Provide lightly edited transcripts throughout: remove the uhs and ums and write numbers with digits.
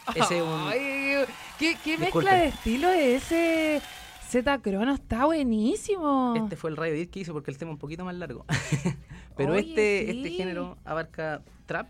Ese es un... Ay, ¿qué mezcla Disculpen. de estilo es ese? Z Crono está buenísimo. Este fue el radio edit que hizo porque el tema es un poquito más largo. Pero Oye, sí. este género abarca trap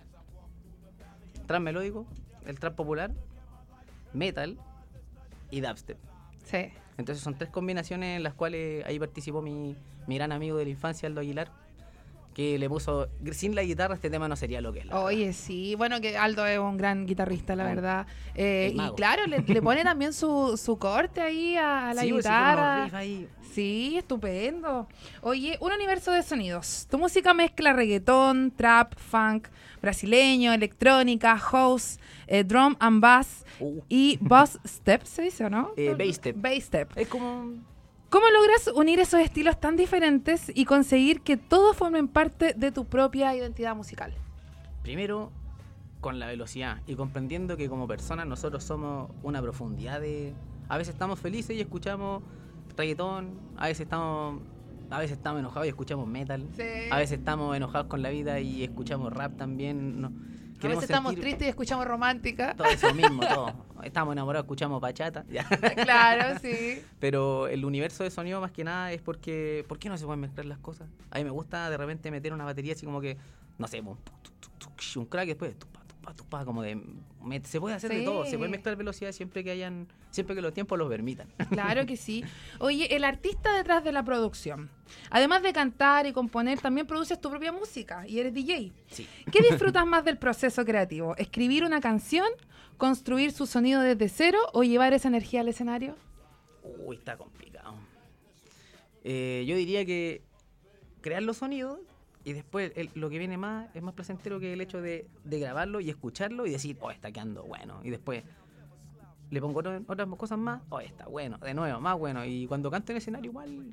melódico, el trap popular, metal y dubstep. Sí. Entonces son tres combinaciones en las cuales ahí participó mi gran amigo de la infancia, Aldo Aguilar, que le puso, sin la guitarra este tema no sería lo que es. La verdad. Oye, sí. Bueno, que Aldo es un gran guitarrista, la Un- verdad. el Y mago. claro, le pone también su corte ahí a la Sí, pues, sí, con unos guitarra. riffs ahí. Sí, estupendo. Oye, un universo de sonidos. Tu música mezcla reggaetón, trap, funk, brasileño, electrónica, house, drum and bass y bass step, ¿se dice o no? Bass step. Bass step. Es como... ¿Cómo logras unir esos estilos tan diferentes y conseguir que todos formen parte de tu propia identidad musical? Primero, con la velocidad y comprendiendo que como personas nosotros somos una profundidad de... A veces estamos felices y escuchamos reggaetón, a veces estamos enojados y escuchamos metal, Sí. a veces estamos enojados con la vida y escuchamos rap también. A Queremos veces estamos sentir tristes y escuchamos romántica. todo eso mismo, todo. Estamos enamorados, escuchamos bachata. Ya. Claro, sí. Pero el universo de sonido más que nada es porque... ¿Por qué no se pueden mezclar las cosas? A mí me gusta de repente meter una batería así como que... No sé, un crack y después... Tupa, como de... Se puede hacer de Sí. todo. Se puede mezclar velocidades siempre que los tiempos los permitan. Claro que sí. Oye, el artista detrás de la producción. Además de cantar y componer, también produces tu propia música y eres DJ. Sí. ¿Qué disfrutas más del proceso creativo? ¿Escribir una canción, construir su sonido desde cero o llevar esa energía al escenario? Uy, está complicado. Yo diría que crear los sonidos y después lo que viene más es más placentero que el hecho de grabarlo y escucharlo y decir, oh, está quedando bueno. Y después le pongo otras cosas más, oh, está bueno, de nuevo, más bueno. Y cuando canto en el escenario igual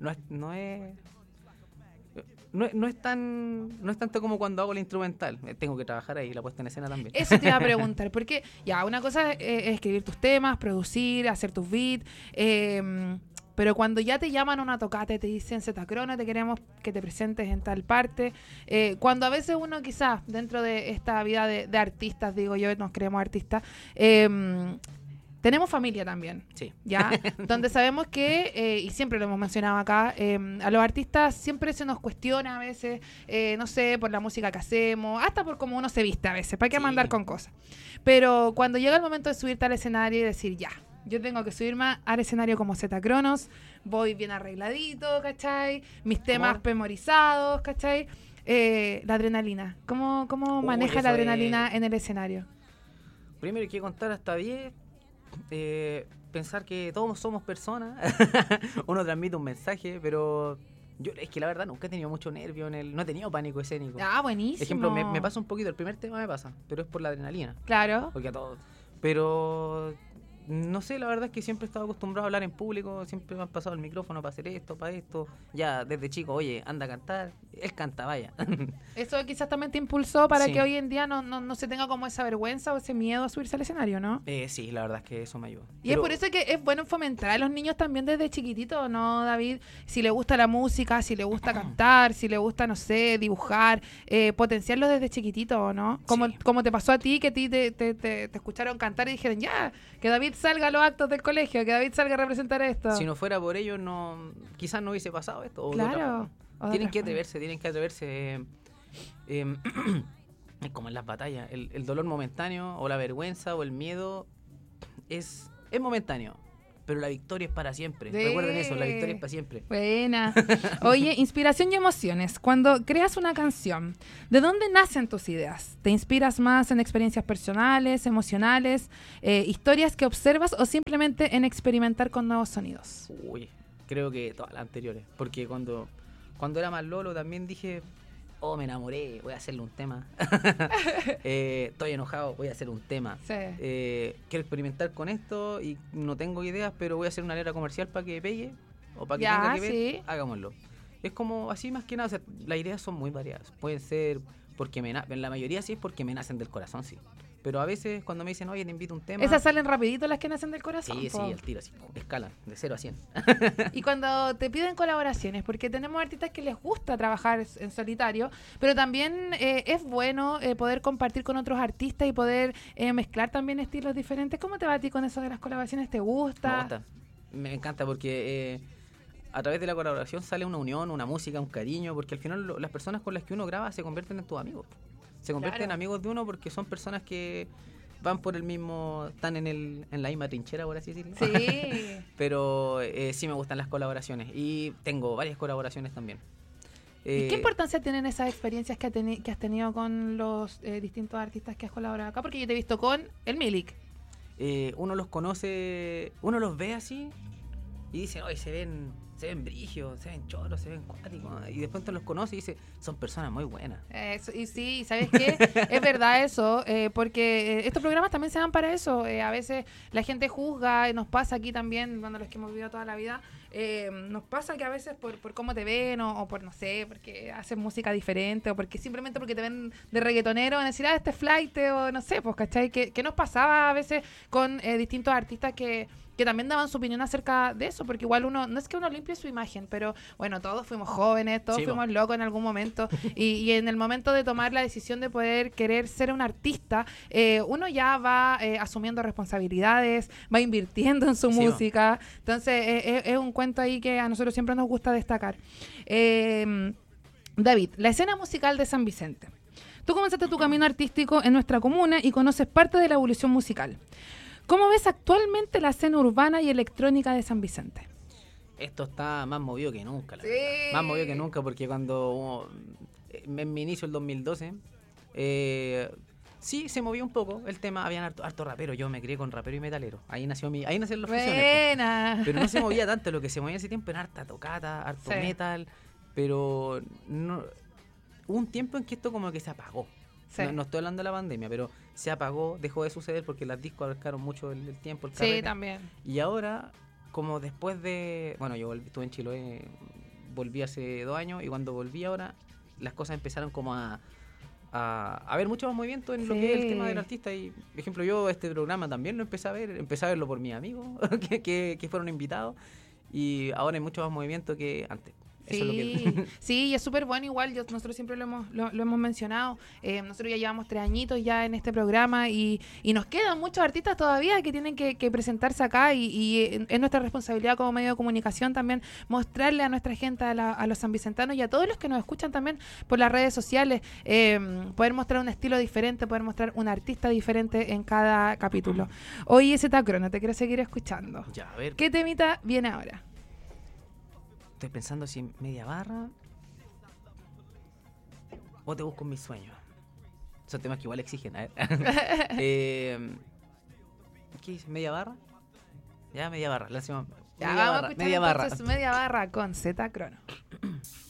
no es tanto como cuando hago la instrumental. Tengo que trabajar ahí la puesta en escena también. Eso te iba a preguntar, porque ya, una cosa es escribir tus temas, producir, hacer tus beats, pero cuando ya te llaman a una tocata y te dicen Z Crono, te queremos que te presentes en tal parte, cuando a veces uno quizás dentro de esta vida de artistas, digo yo, nos creemos artistas, tenemos familia también, Sí. ¿ya? Donde sabemos que, y siempre lo hemos mencionado acá, a los artistas siempre se nos cuestiona a veces, no sé, por la música que hacemos, hasta por cómo uno se viste a veces, para qué Sí. mandar con cosas. Pero cuando llega el momento de subirte al escenario y decir, ya, yo tengo que subirme al escenario como Z Cronos, voy bien arregladito, ¿cachai? Mis temas Amor. memorizados, ¿cachai? La adrenalina, ¿cómo maneja la eso adrenalina es- en el escenario? Primero hay que contar hasta 10. Pensar que todos somos personas. Uno transmite un mensaje, pero yo es que la verdad nunca he tenido mucho nervio no he tenido pánico escénico. Ah, buenísimo. Ejemplo, me pasa un poquito, el primer tema me pasa, pero es por la adrenalina, Claro. porque a todos. Pero no sé, la verdad es que siempre he estado acostumbrado a hablar en público, siempre me han pasado el micrófono para hacer esto, para esto. Ya desde chico, oye, anda a cantar, él canta, vaya. Eso quizás también te impulsó para Sí. que hoy en día no se tenga como esa vergüenza o ese miedo a subirse al escenario, ¿no? Sí, la verdad es que eso me ayuda. Y es por eso que es bueno fomentar a los niños también desde chiquititos, ¿no, David? Si le gusta la música, si le gusta cantar, si le gusta, no sé, dibujar, potenciarlos desde chiquitito, ¿no? Como, Sí. como te pasó a ti, que a ti te escucharon cantar y dijeron, ya, que David salga a los actos del colegio, que David salga a representar esto. Si no fuera por ello, quizás no hubiese pasado esto. O de otra Claro. forma. o de Tienen otra que forma. atreverse, tienen que atreverse. Es como en las batallas, el dolor momentáneo, o la vergüenza, o el miedo, es momentáneo. Pero la victoria es para siempre. Sí. Recuerden eso, la victoria es para siempre. Buena. Oye, inspiración y emociones. Cuando creas una canción, ¿de dónde nacen tus ideas? ¿Te inspiras más en experiencias personales, emocionales, historias que observas o simplemente en experimentar con nuevos sonidos? Uy, creo que todas las anteriores. Porque cuando era más lolo también dije, oh, me enamoré, voy a hacerle un tema. Estoy enojado, voy a hacer un tema. Sí. Quiero experimentar con esto y no tengo ideas, pero voy a hacer una letra comercial para que pegue o para que Ya, tenga que ver, sí. hagámoslo. Es como así más que nada, o sea, las ideas son muy variadas. Pueden ser porque en la mayoría sí es porque me nacen del corazón, sí. Pero a veces cuando me dicen, oye, te invito a un tema... Esas salen rapidito las que nacen del corazón. Sí, po. sí, el tiro, así, escalan, de 0 a 100. Y cuando te piden colaboraciones, porque tenemos artistas que les gusta trabajar en solitario, pero también es bueno poder compartir con otros artistas y poder mezclar también estilos diferentes. ¿Cómo te va a ti con eso de las colaboraciones? ¿Te gusta? Me gusta, me encanta porque a través de la colaboración sale una unión, una música, un cariño, porque al final las personas con las que uno graba se convierten en tus amigos. Se convierten en amigos de uno porque son personas que van por el mismo, están en la misma trinchera, por así decirlo. Sí. Pero sí me gustan las colaboraciones y tengo varias colaboraciones también. ¿Y qué importancia tienen esas experiencias que has tenido con los distintos artistas que has colaborado acá? Porque yo te he visto con el Milik. Uno los conoce, uno los ve así y dice, oye, se ven brígidos, se ven choros, se ven cuáticos. Y después te los conoce y dice, son personas muy buenas. Y sí, ¿sabes qué? Es verdad eso, porque estos programas también se dan para eso. A veces la gente juzga, nos pasa aquí también, cuando los que hemos vivido toda la vida, nos pasa que a veces por cómo te ven o por, no sé, porque hacen música diferente o porque simplemente porque te ven de reggaetonero van a decir, este es flight o no sé, pues, ¿cachai? ¿Qué nos pasaba a veces con distintos artistas que también daban su opinión acerca de eso? Porque igual uno, no es que uno limpie su imagen, pero bueno, todos fuimos jóvenes, todos fuimos locos en algún momento y en el momento de tomar la decisión de poder querer ser un artista, uno ya va asumiendo responsabilidades, va invirtiendo en su música, entonces es un cuento ahí que a nosotros siempre nos gusta destacar. David, la escena musical de San Vicente. Tú comenzaste tu camino artístico en nuestra comuna y conoces parte de la evolución musical. ¿Cómo ves actualmente la escena urbana y electrónica de San Vicente? Esto está más movido que nunca, la Sí. verdad. Más movido que nunca porque cuando en mi inicio, el 2012, sí se movió un poco el tema. Habían harto rapero. Yo me crié con rapero y metalero. Ahí nacieron las fusiones. Buena. Pero no se movía tanto. Lo que se movía en ese tiempo era harta tocata, harto metal. Pero no, hubo un tiempo en que esto como que se apagó. Sí. No estoy hablando de la pandemia, pero se apagó, dejó de suceder porque las discos abarcaron mucho el tiempo, el carrete. Sí, también. Y ahora, como después de... Bueno, yo estuve en Chiloé, volví hace 2 años, y cuando volví ahora, las cosas empezaron como a haber mucho más movimiento en lo que es el tema del artista. Y, por ejemplo, yo este programa también lo empecé a verlo por mis amigos que fueron invitados, y ahora hay mucho más movimiento que antes. Eso Sí, es lo que... sí, y es súper bueno igual, nosotros siempre lo hemos mencionado, nosotros ya llevamos 3 añitos ya en este programa y nos quedan muchos artistas todavía que tienen que presentarse acá y es nuestra responsabilidad como medio de comunicación también mostrarle a nuestra gente, a los sanvicentanos y a todos los que nos escuchan también por las redes sociales, poder mostrar un estilo diferente, poder mostrar un artista diferente en cada capítulo. Oye, Zetacrono, te quiero seguir escuchando. Ya, a ver. ¿Qué temita viene ahora? Estoy pensando si media barra o te busco en mis sueños. Son temas que igual exigen. A ver. ¿Qué dice? ¿Media barra? Ya, media barra. Ya, vamos a escuchar media barra. Media barra con Zetacrono.